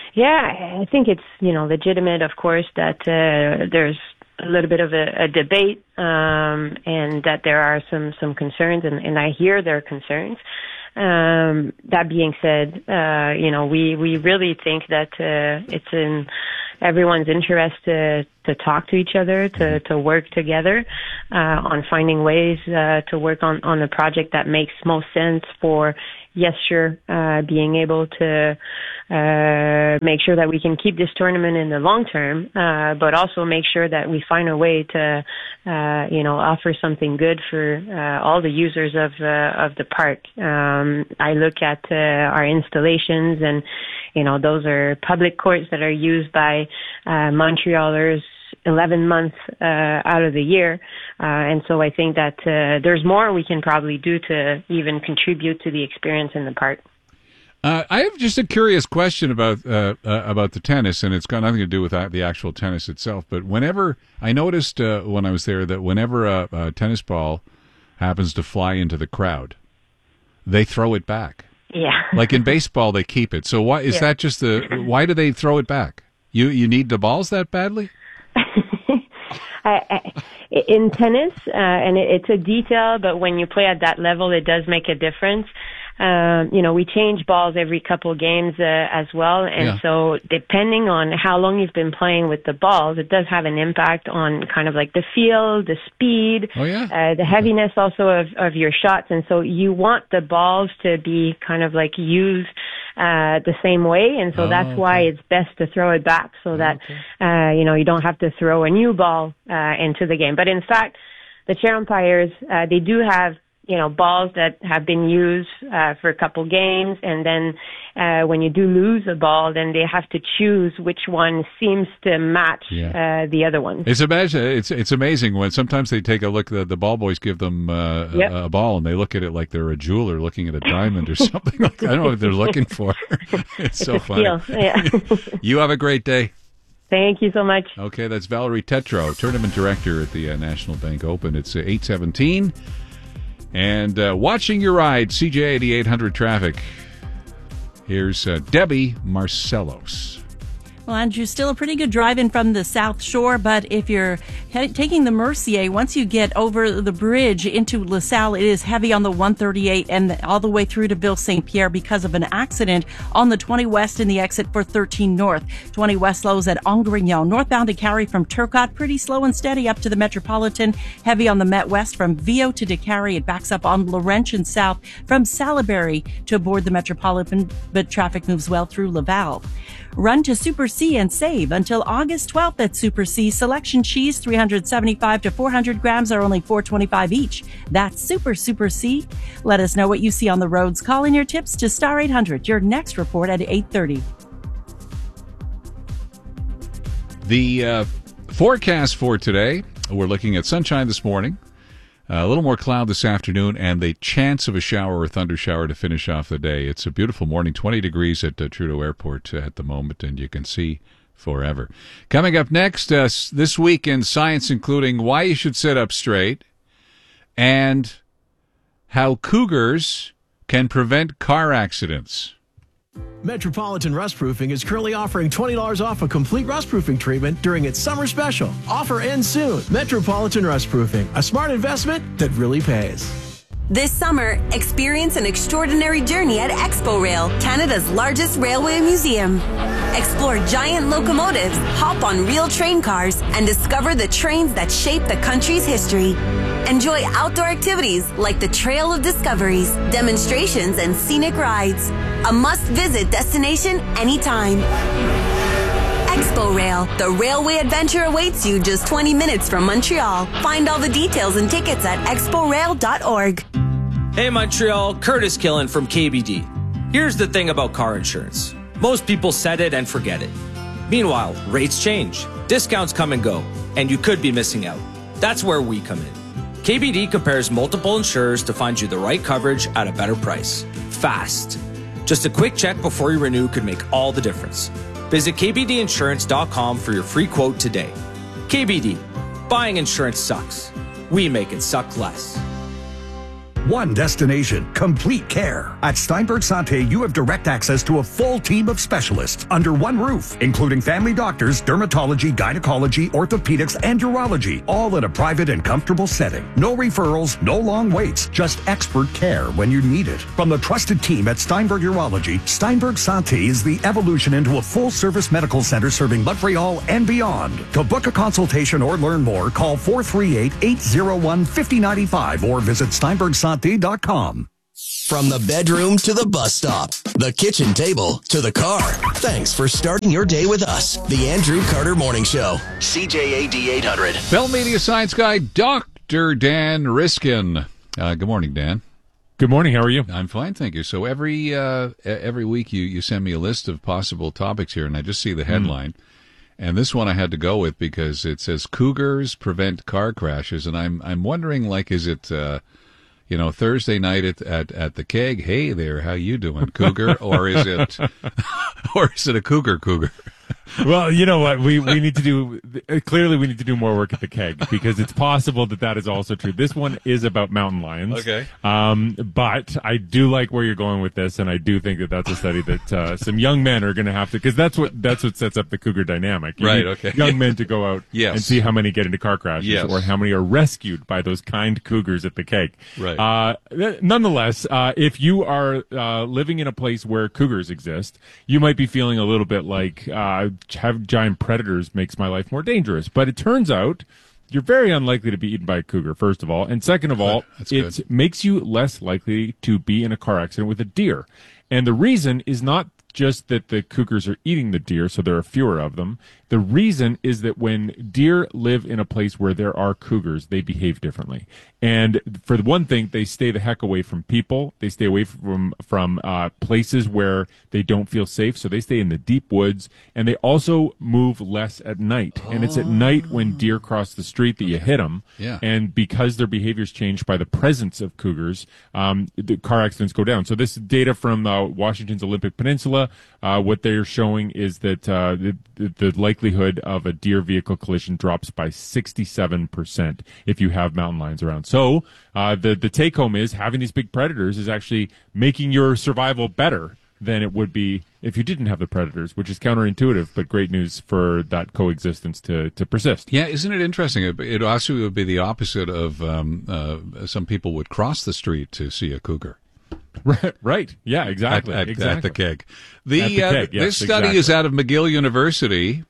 Yeah, I think it's, you know, legitimate, of course, that uh, there's a little bit of a, a debate um, and that there are some, some concerns, and, and I hear their concerns. Um, that being said, uh, you know, we, we really think that uh, it's in everyone's interest to, to talk to each other, to, to work together uh, on finding ways uh, to work on, on the project that makes most sense for, yes, sure, uh, being able to uh, make sure that we can keep this tournament in the long term, uh, but also make sure that we find a way to, uh, you know, offer something good for uh, all the users of uh, of the park. Um, I look at uh, our installations, and you know, those are public courts that are used by uh, Montrealers eleven months uh, out of the year. Uh, and so I think that uh, there's more we can probably do to even contribute to the experience in the park. Uh, I have just a curious question about uh, uh, about the tennis, and it's got nothing to do with the actual tennis itself. But whenever I noticed uh, when I was there that whenever a, a tennis ball happens to fly into the crowd, they throw it back. Yeah. Like in baseball, they keep it. So why is yeah. that just the? Why do they throw it back? You you need the balls that badly? I, I, in tennis, uh, and it, it's a detail, but when you play at that level, it does make a difference. Um, you know, we change balls every couple games uh, as well, and yeah. so depending on how long you've been playing with the balls, it does have an impact on kind of like the feel, the speed, oh, yeah. uh, the heaviness also of, of your shots, and so you want the balls to be kind of like used uh, the same way, and so oh, that's okay. why it's best to throw it back so that, okay. uh, you know, you don't have to throw a new ball uh, into the game. But in fact, the chair umpires, uh, they do have, you know, balls that have been used uh, for a couple games, and then uh, when you do lose a ball, then they have to choose which one seems to match yeah. uh, the other one. It's amazing. It's it's amazing when sometimes they take a look. The, the ball boys give them uh, yep. a, a ball, and they look at it like they're a jeweler looking at a diamond or something. Like, I don't know what they're looking for. It's so it's funny. Yeah. You have a great day. Thank you so much. Okay, that's Valerie Tetreault, tournament director at the uh, National Bank Open. It's uh, eight seventeen. And uh, watching your ride, C J eighty-eight hundred traffic. Here's uh, Debbie Marcellos. Well, Andrew, still a pretty good drive in from the South Shore, but if you're he- taking the Mercier, once you get over the bridge into LaSalle, it is heavy on the one thirty-eight and all the way through to Ville Saint Pierre because of an accident on the twenty West in the exit for thirteen North. twenty West slows at Angrignon. Northbound to Carrie from Turcotte, pretty slow and steady up to the Metropolitan. Heavy on the Met West from Vio to DeCarry. It backs up on Laurentian South from Salaberry to aboard the Metropolitan, but traffic moves well through Laval. Run to Super C and save until August twelfth at Super C. Selection cheese, three seventy-five to four hundred grams are only four twenty-five each. That's Super Super C. Let us know what you see on the roads. Call in your tips to Star eight hundred. Your next report at eight thirty. The uh, forecast for today, we're looking at sunshine this morning. Uh, a little more cloud this afternoon, and the chance of a shower or thunder shower to finish off the day. It's a beautiful morning, twenty degrees at uh, Trudeau Airport uh, at the moment, and you can see forever. Coming up next, uh, this week in science, including why you should sit up straight and how cougars can prevent car accidents. Metropolitan Rustproofing is currently offering twenty dollars off a complete rustproofing treatment during its summer special. Offer ends soon. Metropolitan Rustproofing, a smart investment that really pays. This summer, experience an extraordinary journey at Expo Rail, Canada's largest railway museum. Explore giant locomotives, hop on real train cars, and discover the trains that shape the country's history. Enjoy outdoor activities like the Trail of Discoveries, demonstrations, and scenic rides. A must-visit destination anytime. Expo Rail, the railway adventure awaits you just twenty minutes from Montreal. Find all the details and tickets at expo rail dot org. Hey Montreal, Curtis Killen from K B D. Here's the thing about car insurance. Most people set it and forget it. Meanwhile, rates change, discounts come and go, and you could be missing out. That's where we come in. K B D compares multiple insurers to find you the right coverage at a better price. Fast. Just a quick check before you renew could make all the difference. Visit k b d insurance dot com for your free quote today. K B D. Buying insurance sucks. We make it suck less. one destination, complete care. At Steinberg Santé, you have direct access to a full team of specialists under one roof, including family doctors, dermatology, gynecology, orthopedics, and urology, all in a private and comfortable setting. No referrals, no long waits, just expert care when you need it. From the trusted team at Steinberg Urology, Steinberg Santé is the evolution into a full-service medical center serving Montreal and beyond. To book a consultation or learn more, call four three eight, eight zero one, five zero nine five or visit steinberg santé dot com. From the bedroom to the bus stop, the kitchen table to the car. Thanks for starting your day with us. The Andrew Carter Morning Show. C J A D eight hundred. Bell Media Science Guy, Doctor Dan Riskin. Uh, good morning, Dan. Good morning. How are you? I'm fine, thank you. So every uh, every week you, you send me a list of possible topics here, and I just see the headline. Mm. And this one I had to go with because it says Cougars prevent car crashes, and I'm I'm wondering, like, is it uh, you know Thursday night at, at at the keg? Hey there, how you doing, Cougar? Or is it or is it a cougar cougar? Well, you know what? We we need to do clearly we need to do more work at the keg because it's possible that that is also true. This one is about mountain lions. Okay. Um, but I do like where you're going with this, and I do think that that's a study that uh, some young men are going to have to, because that's what that's what sets up the cougar dynamic. You right. need Okay. Young men to go out yes. and see how many get into car crashes yes. or how many are rescued by those kind cougars at the keg. Right. Uh, nonetheless, uh, if you are uh, living in a place where cougars exist, you might be feeling a little bit like. Uh, have giant predators makes my life more dangerous. But it turns out you're very unlikely to be eaten by a cougar, first of all. And second of all, it makes you less likely to be in a car accident with a deer. And the reason is not just that the cougars are eating the deer, so there are fewer of them. The reason is that when deer live in a place where there are cougars, they behave differently. And for the one thing, they stay the heck away from people. They stay away from from uh, places where they don't feel safe. So they stay in the deep woods, and they also move less at night. Oh. And it's at night when deer cross the street that you hit them. Yeah. And because their behavior's changed by the presence of cougars, um, the car accidents go down. So this data from uh, Washington's Olympic Peninsula, uh, what they're showing is that uh, the, the likelihood of a deer vehicle collision drops by sixty-seven percent if you have mountain lions around. So uh, the the take home is having these big predators is actually making your survival better than it would be if you didn't have the predators, which is counterintuitive, but great news for that coexistence to, to persist. Yeah, isn't it interesting? It, it also would be the opposite of um, uh, some people would cross the street to see a cougar. Right, right. Yeah, exactly. At, at, exactly. at the keg. The, at the uh, keg, yes, this study exactly. is out of McGill University.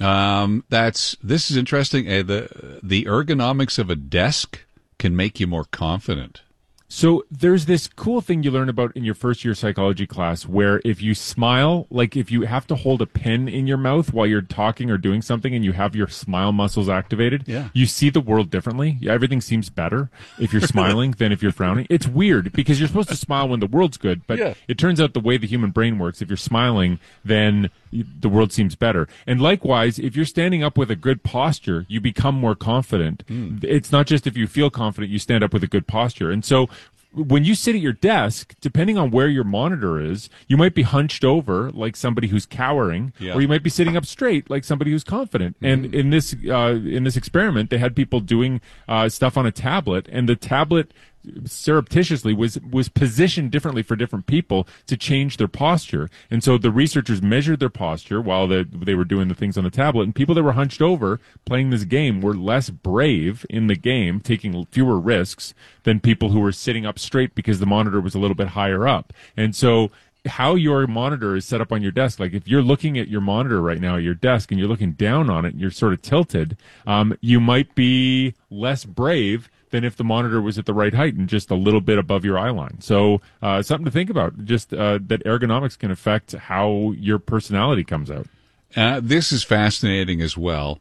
Um, that's this is interesting. Uh, the the ergonomics of a desk can make you more confident. So there's this cool thing you learn about in your first year psychology class where if you smile, like if you have to hold a pen in your mouth while you're talking or doing something and you have your smile muscles activated, yeah. you see the world differently. Everything seems better if you're smiling than if you're frowning. It's weird because you're supposed to smile when the world's good, but yeah. it turns out the way the human brain works, if you're smiling, then the world seems better. And likewise, if you're standing up with a good posture, you become more confident. Mm. It's not just if you feel confident, you stand up with a good posture. And so when you sit at your desk, depending on where your monitor is, you might be hunched over like somebody who's cowering, yeah. or you might be sitting up straight like somebody who's confident. Mm. And in this uh, in this experiment, they had people doing uh, stuff on a tablet, and the tablet surreptitiously was was positioned differently for different people to change their posture. And so the researchers measured their posture while they, they were doing the things on the tablet, and people that were hunched over playing this game were less brave in the game, taking fewer risks than people who were sitting up straight because the monitor was a little bit higher up. And so how your monitor is set up on your desk, like if you're looking at your monitor right now at your desk and you're looking down on it and you're sort of tilted, um, you might be less brave than if the monitor was at the right height and just a little bit above your eye line. So uh, something to think about, just uh, that ergonomics can affect how your personality comes out. Uh, this is fascinating as well.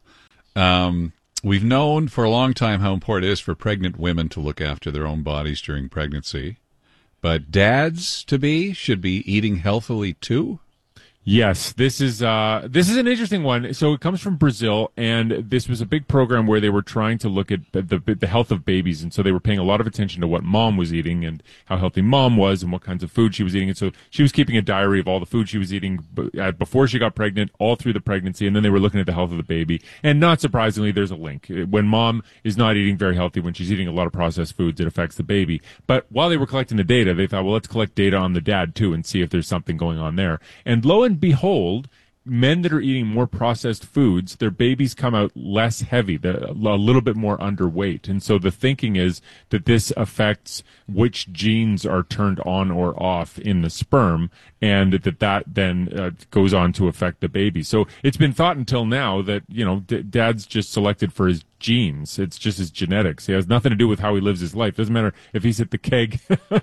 Um, we've known for a long time how important it is for pregnant women to look after their own bodies during pregnancy. But dads-to-be should be eating healthily too? Yes, this is uh, this is an interesting one. So it comes from Brazil, and this was a big program where they were trying to look at the, the, the health of babies, and so they were paying a lot of attention to what mom was eating and how healthy mom was and what kinds of food she was eating. And so she was keeping a diary of all the food she was eating before she got pregnant, all through the pregnancy, and then they were looking at the health of the baby. And not surprisingly, there's a link. When mom is not eating very healthy, when she's eating a lot of processed foods, it affects the baby. But while they were collecting the data, they thought, well, let's collect data on the dad too and see if there's something going on there. And lo and behold, men that are eating more processed foods, their babies come out less heavy, a little bit more underweight. And so the thinking is that this affects which genes are turned on or off in the sperm, and that that then uh, goes on to affect the baby. So it's been thought until now that, you know, d- dad's just selected for his genes. It's just his genetics. It has nothing to do with how he lives his life. Doesn't matter if he's at the keg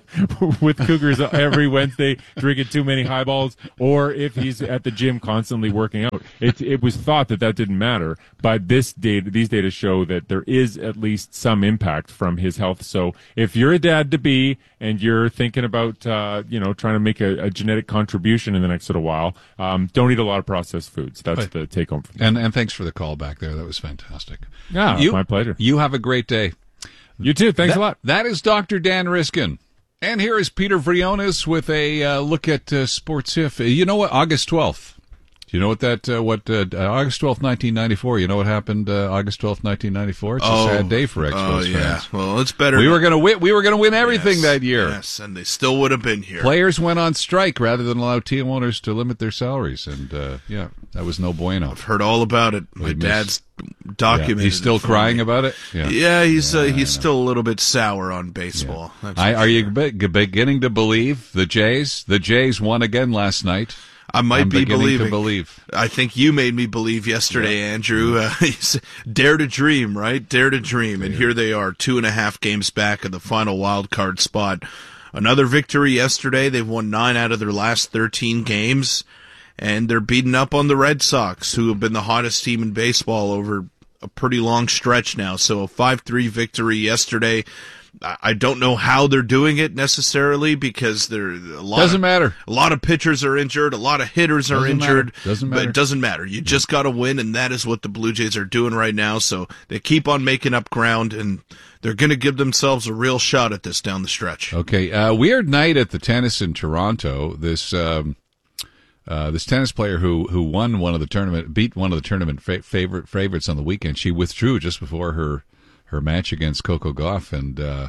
with cougars every Wednesday drinking too many highballs, or if he's at the gym constantly working out. It, it was thought that that didn't matter, but this data, these data show that there is at least some impact from his health. So if you're a dad to be and you're thinking about, uh, you know, trying to make a, a genetic contribution in the next little while, um, don't eat a lot of processed foods. That's But- the take home from that. And and thanks for the call back there. That was fantastic. Yeah, you, my pleasure. You have a great day. You too. Thanks That- a lot. That is Doctor Dan Riskin. And here is Peter Vrionis with a uh, look at uh, Sports If. You know what? August twelfth. Do you know what that, uh, what, uh, August twelfth, nineteen ninety-four, you know what happened, uh, August twelfth, nineteen ninety-four? It's Oh, a sad day for Expos oh, yeah. fans. Well, it's better. We were gonna win, we were gonna win everything Yes, that year. Yes, and they still would have been here. Players went on strike rather than allow team owners to limit their salaries, and, uh, yeah, that was no bueno. I've heard all about it. My We missed- dad's documented. Yeah, he's still it for crying me. about it? Yeah, Yeah. he's Yeah, uh, I he's still a little bit sour on baseball. That's I, for are you sure. be- beginning to believe the Jays? The Jays won again last night. I might I'm be beginning believing. to believe. I think you made me believe yesterday, Andrew. Uh, you said, dare to dream, right? Dare to dream. And here they are, two and a half games back of the final wild card spot. Another victory yesterday. They've won nine out of their last thirteen games, and they're beating up on the Red Sox, who have been the hottest team in baseball over a pretty long stretch now. So a five three victory yesterday. I don't know how they're doing it necessarily, because there a lot Doesn't of, matter. A lot of pitchers are injured, a lot of hitters are Doesn't injured. matter. Doesn't But matter. it doesn't matter. You just got to win, and that is what the Blue Jays are doing right now. So they keep on making up ground, and they're going to give themselves a real shot at this down the stretch. Okay, uh, weird night at the tennis in Toronto. This um, uh, this tennis player who who won one of the tournament, beat one of the tournament fa- favorite favorites on the weekend. She withdrew just before her her match against Coco Gauff, and uh,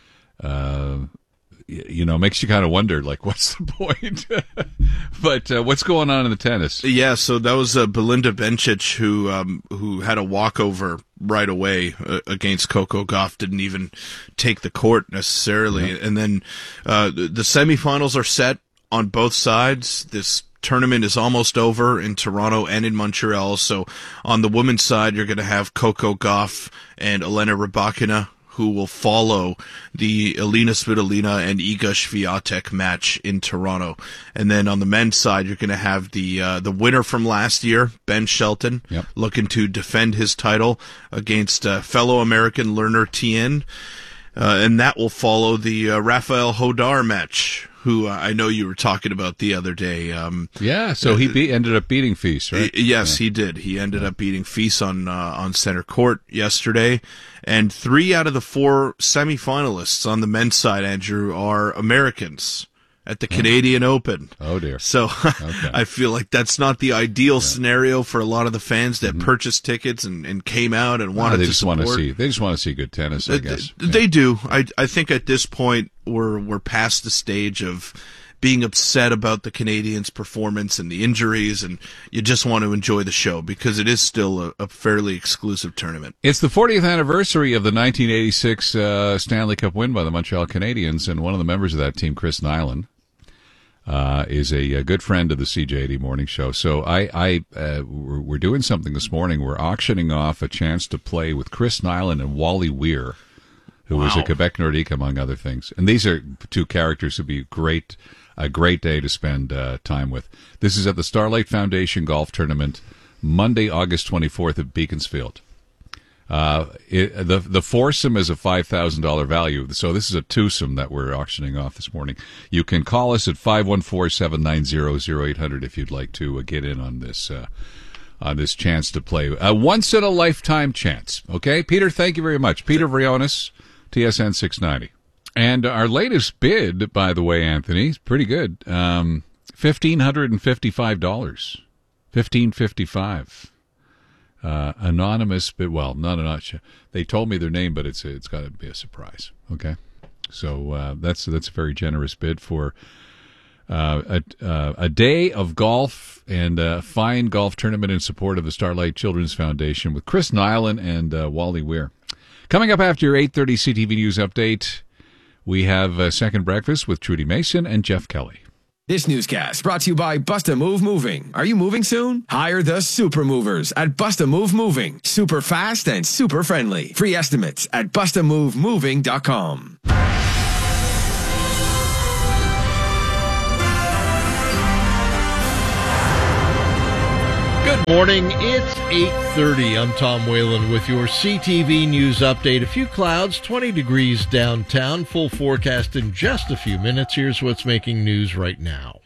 uh, y- you know, makes you kind of wonder, like, what's the point? But uh, what's going on in the tennis? Yeah, so that was uh, Belinda Bencic who um, who had a walkover right away uh, against Coco Gauff. Didn't even take the court necessarily, Yeah. and then uh, the, the semifinals are set on both sides. This tournament is almost over in Toronto and in Montreal. So on the women's side, you're going to have Coco Gauff and Elena Rybakina, who will follow the Elena Svitolina and Iga Swiatek match in Toronto. And then on the men's side, you're going to have the uh, the winner from last year, Ben Shelton, Yep. looking to defend his title against uh, fellow American Lerner Tien. Uh, and that will follow the uh, Rafael Hodar match, who uh, I know you were talking about the other day. Um, Yeah, so he be- ended up beating Feast, right? Y- Yes, he did. He ended up beating Feast on uh, on center court yesterday, and three out of the four semifinalists on the men's side, Andrew, are Americans at the Canadian Open. Oh dear. So I feel like that's not the ideal scenario for a lot of the fans that purchased tickets and, and came out and Ah, wanted they to just support. want to see. They just want to see good tennis, I Uh, guess. th- They do. I I think at this point we're we're past the stage of being upset about the Canadians' performance and the injuries, and you just want to enjoy the show because it is still a, a fairly exclusive tournament. It's the fortieth anniversary of the nineteen eighty-six uh, Stanley Cup win by the Montreal Canadiens, and one of the members of that team, Chris Nyland, uh, is a, a good friend of the C J eighty Morning Show. So I, I uh, we're, we're doing something this morning. We're auctioning off a chance to play with Chris Nyland and Wally Weir, who was a Wow. Quebec Nordique, among other things. And these are two characters who'd be great, a great day to spend uh, time with. This is at the Starlight Foundation Golf Tournament, Monday, August twenty-fourth at Beaconsfield. Uh, it, the the foursome is a five thousand dollars value, so this is a twosome that we're auctioning off this morning. You can call us at five one four, seven nine zero, zero eight hundred if you'd like to uh, get in on this uh, on this chance to play. A once-in-a-lifetime chance, okay? Peter, thank you very much. Peter Vrionis, T S N six ninety. And our latest bid, by the way, Anthony, is pretty good. Um, one thousand five hundred fifty-five dollars. fifteen fifty-five. Uh, anonymous, but well, not anonymous. They told me their name, but it's it's got to be a surprise. Okay, so uh, that's that's a very generous bid for uh, a uh, a day of golf and a fine golf tournament in support of the Starlight Children's Foundation with Chris Nyland and uh, Wally Weir. Coming up after your eight thirty C T V News update, we have a second breakfast with Trudy Mason and Jeff Kelly. This newscast brought to you by Busta Move Moving. Are you moving soon? Hire the super movers at Busta Move Moving. Super fast and super friendly. Free estimates at busta move moving dot com. Good morning. It's eight thirty. I'm Tom Whalen with your C T V News update. A few clouds, twenty degrees downtown. Full forecast in just a few minutes. Here's what's making news right now.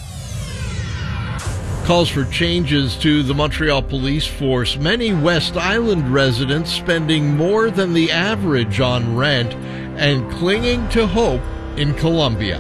Calls for changes to the Montreal police force. Many West Island residents spending more than the average on rent and clinging to hope in Columbia.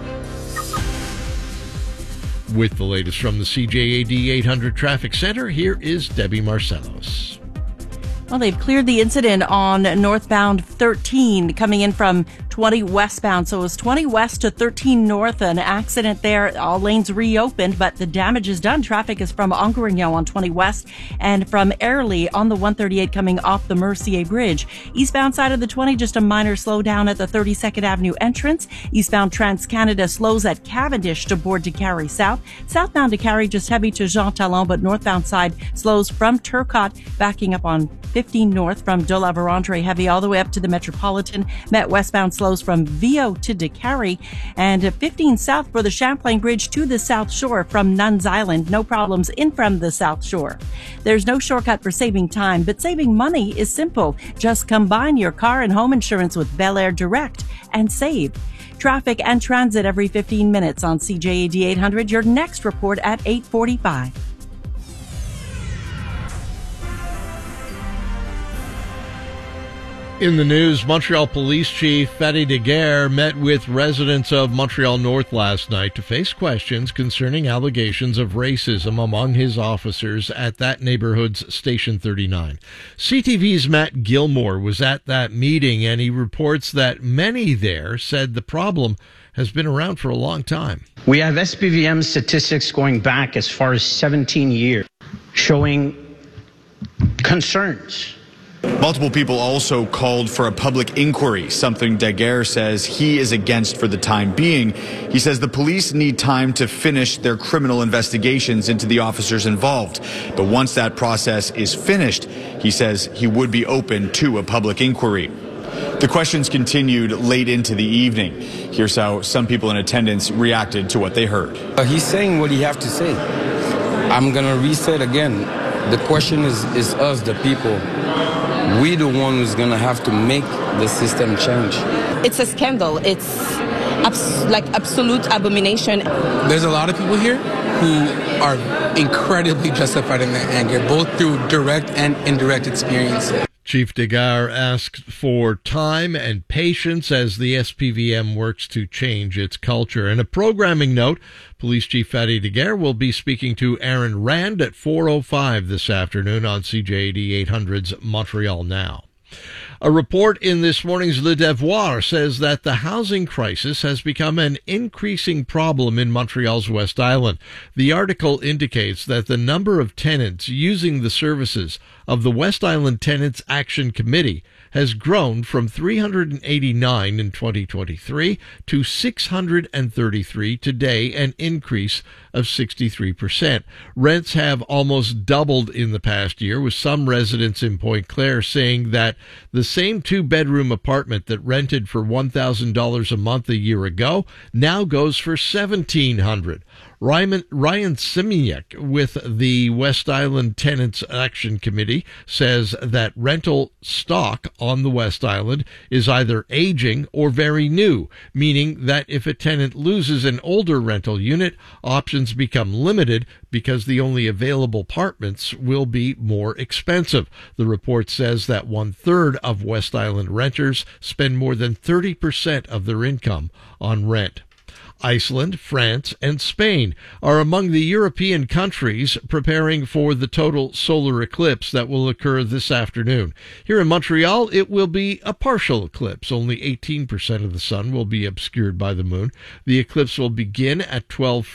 With the latest from the C J A D eight hundred Traffic Center, here is Debbie Marcellos. Well, they've cleared the incident on northbound thirteen coming in from twenty westbound. So it was twenty west to thirteen north. An accident there. All lanes reopened, but the damage is done. Traffic is from Angrignon on twenty west and from Airlie on the one thirty-eight coming off the Mercier Bridge. Eastbound side of the twenty, just a minor slowdown at the thirty-second Avenue entrance. Eastbound Trans-Canada slows at Cavendish to board to Carrie South. Southbound to Carrie, just heavy to Jean Talon, but northbound side slows from Turcotte, backing up on fifteen north from De La Vérendrye, heavy all the way up to the Metropolitan. Met westbound slows from Viau to DeCarry, and fifteen south for the Champlain Bridge to the South Shore from Nuns Island. No problems in from the South Shore. There's no shortcut for saving time, but saving money is simple. Just combine your car and home insurance with Bel Air Direct and save. Traffic and transit every fifteen minutes on C J A D eight hundred. Your next report at eight forty-five. In the news, Montreal Police Chief Fady Daguerre met with residents of Montreal North last night to face questions concerning allegations of racism among his officers at that neighborhood's Station thirty-nine. C T V's Matt Gilmore was at that meeting, and he reports that many there said the problem has been around for a long time. We have S P V M statistics going back as far as seventeen years, showing concerns. Multiple people also called for a public inquiry, something Daguerre says he is against for the time being. He says the police need time to finish their criminal investigations into the officers involved. But once that process is finished, he says he would be open to a public inquiry. The questions continued late into the evening. Here's how some people in attendance reacted to what they heard. Uh, he's saying what he have to say. I'm going to reset again. The question is, is us, the people. We the one who's going to have to make the system change. It's a scandal. It's abs- like absolute abomination. There's a lot of people here who are incredibly justified in their anger, both through direct and indirect experience. Chief Daguerre asked for time and patience as the S P V M works to change its culture. And a programming note, Police Chief Fady Daguerre will be speaking to Aaron Rand at four oh five this afternoon on C J A D eight hundred's Montreal Now. A report in this morning's Le Devoir says that the housing crisis has become an increasing problem in Montreal's West Island. The article indicates that the number of tenants using the services of the West Island Tenants Action Committee has grown from three hundred eighty-nine in twenty twenty-three to six hundred thirty-three today, an increase of sixty-three percent. Rents have almost doubled in the past year, with some residents in Pointe Claire saying that the same two-bedroom apartment that rented for one thousand dollars a month a year ago now goes for seventeen hundred dollars. Ryan, Ryan Simiak with the West Island Tenants Action Committee says that rental stock on the West Island is either aging or very new, meaning that if a tenant loses an older rental unit, options become limited because the only available apartments will be more expensive. The report says that one-third of West Island renters spend more than thirty percent of their income on rent. Iceland, France, and Spain are among the European countries preparing for the total solar eclipse that will occur this afternoon. Here in Montreal, it will be a partial eclipse. Only eighteen percent of the sun will be obscured by the moon. The eclipse will begin at twelve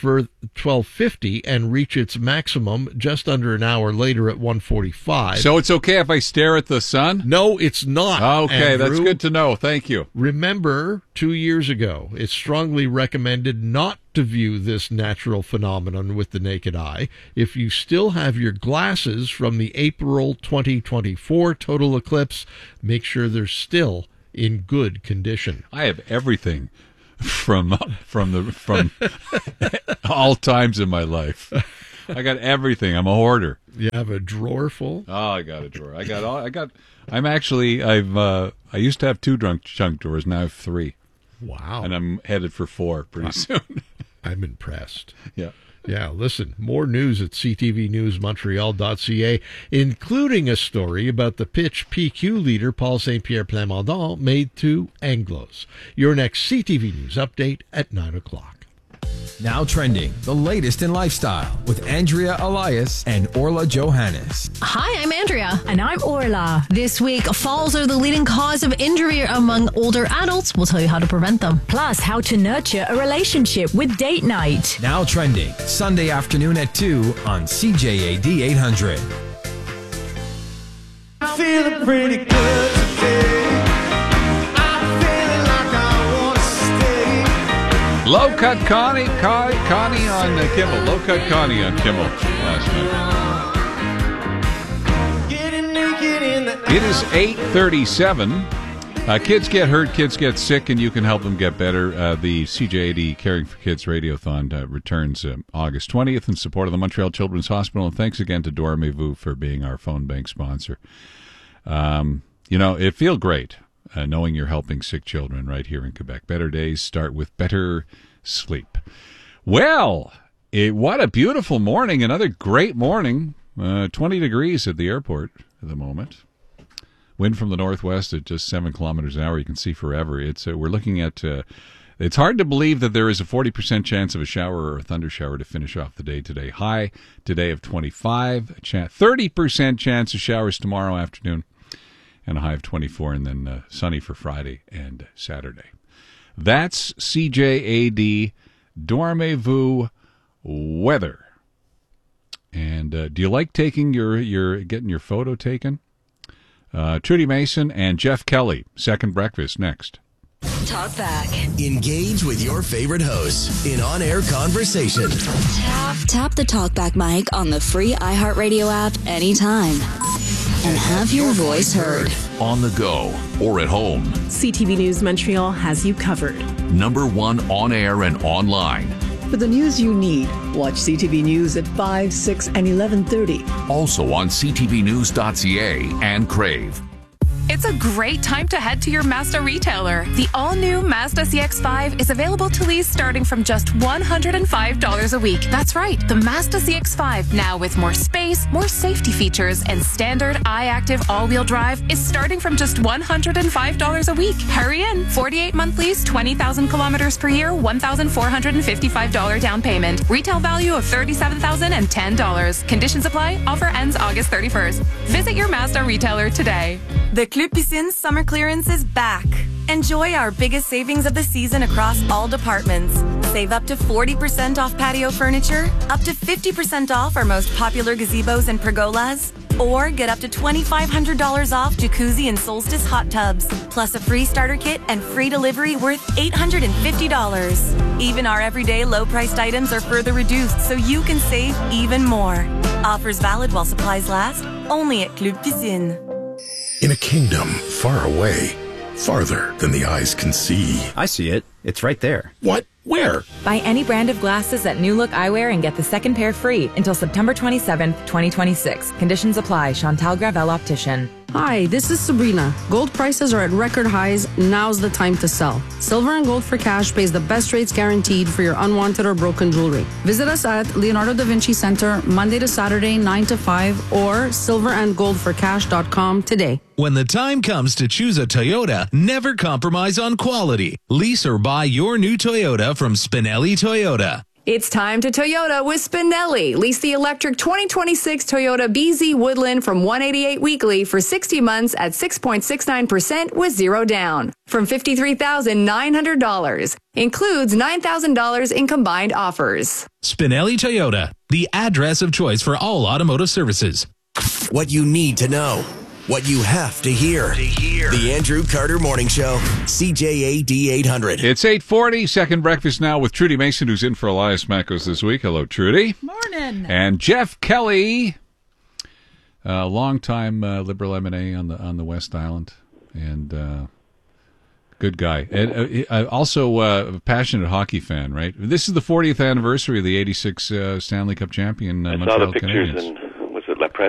fifty and reach its maximum just under an hour later at one forty-five. So it's okay if I stare at the sun? No, it's not. Okay, Andrew. That's good to know. Thank you. Remember, two years ago, it's strongly recommended not to view this natural phenomenon with the naked eye. If you still have your glasses from the April twenty twenty-four total eclipse, make sure they're still in good condition. I have everything from from the from all times in my life. I got everything. I'm a hoarder. You have a drawer full? Oh, I got a drawer. I got all. I got. I'm actually. I've. Uh, I used to have two drunk chunk drawers. Now I have three. Wow. And I'm headed for four pretty soon. I'm impressed. Yeah. Yeah, listen, more news at c t v news montreal dot c a, including a story about the pitch P Q leader Paul Saint Pierre Plamondon made to Anglos. Your next C T V News update at nine o'clock. Now trending, the latest in lifestyle with Andrea Elias and Orla Johannes. Hi, I'm Andrea. And I'm Orla. This week, falls are the leading cause of injury among older adults. We'll tell you how to prevent them. Plus, how to nurture a relationship with Date Night. Now trending, Sunday afternoon at two on C J A D eight hundred. I'm feeling pretty good today. Low Cut Connie, Connie, Connie on uh, Kimmel. Low Cut Connie on Kimmel last night. It is eight thirty-seven. Uh, kids get hurt, kids get sick, and you can help them get better. Uh, the C J A D Caring for Kids Radiothon uh, returns uh, August twentieth in support of the Montreal Children's Hospital. And thanks again to Dormez-vous for being our phone bank sponsor. Um, you know, it feels great. Uh, knowing you're helping sick children right here in Quebec. Better days start with better sleep. Well, it, what a beautiful morning. Another great morning. Uh, twenty degrees at the airport at the moment. Wind from the northwest at just seven kilometers an hour. You can see forever. It's uh, we're looking at... Uh, it's hard to believe that there is a forty percent chance of a shower or a thunder shower to finish off the day today. High today of twenty-five. A chance, thirty percent chance of showers tomorrow afternoon. And a high of twenty-four, and then uh, sunny for Friday and Saturday. That's C J A D Dormez-vous weather. And uh, do you like taking your, your getting your photo taken? Uh, Trudy Mason and Jeff Kelly, Second Breakfast, next. Talk back. Engage with your favorite hosts in on-air conversation. Tap, tap the TalkBack mic on the free iHeartRadio app anytime. And have your voice heard. On the go or at home. C T V News Montreal has you covered. Number one on air and online. For the news you need, watch C T V News at five, six, and eleven thirty. Also on c t v news dot c a and Crave. It's a great time to head to your Mazda retailer. The all-new Mazda C X five is available to lease starting from just one hundred five dollars a week. That's right, the Mazda C X five, now with more space, more safety features, and standard iActive all-wheel drive, is starting from just one hundred five dollars a week. Hurry in. forty-eight month lease, twenty thousand kilometers per year, one thousand four hundred fifty-five dollars down payment. Retail value of thirty-seven thousand ten dollars. Conditions apply. Offer ends August thirty-first. Visit your Mazda retailer today. The Club Piscine summer clearance is back. Enjoy our biggest savings of the season across all departments. Save up to forty percent off patio furniture, up to fifty percent off our most popular gazebos and pergolas, or get up to twenty-five hundred dollars off jacuzzi and Solstice hot tubs, plus a free starter kit and free delivery worth eight hundred fifty dollars. Even our everyday low-priced items are further reduced so you can save even more. Offers valid while supplies last, only at Club Piscine. In a kingdom far away, farther than the eyes can see. I see it. It's right there. What? Where? Buy any brand of glasses at New Look Eyewear and get the second pair free until September twenty-seventh, twenty twenty-six. Conditions apply. Chantal Gravel Optician. Hi, this is Sabrina. Gold prices are at record highs. Now's the time to sell. Silver and Gold for Cash pays the best rates guaranteed for your unwanted or broken jewelry. Visit us at Leonardo da Vinci Center Monday to Saturday, nine to five, or silver and gold for cash dot com today. When the time comes to choose a Toyota, never compromise on quality. Lease or buy your new Toyota from Spinelli Toyota. It's time to Toyota with Spinelli. Lease the electric twenty twenty-six Toyota B Z Woodland from one eighty-eight weekly for sixty months at six point six nine percent with zero down from fifty-three thousand nine hundred dollars. Includes nine thousand dollars in combined offers. Spinelli Toyota, the address of choice for all automotive services. What you need to know. What you have to hear. To hear. The Andrew Carter Morning Show, C J A D eight hundred. It's eight forty, second breakfast now with Trudy Mason, who's in for Elias Mackos this week. Hello, Trudy. Morning. And Jeff Kelly, uh, longtime uh, Liberal M and A on the on the West Island, and uh, good guy. And uh, also uh, a passionate hockey fan, right? This is the fortieth anniversary of the eighty-six uh, Stanley Cup champion uh, I Montreal saw the pictures Canadiens. and